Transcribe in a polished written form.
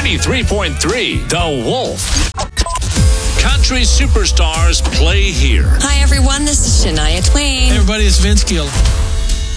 93.3 The Wolf. Country superstars play here. Hi, everyone. This is Shania Twain. Hey, everybody, it's Vince Gill.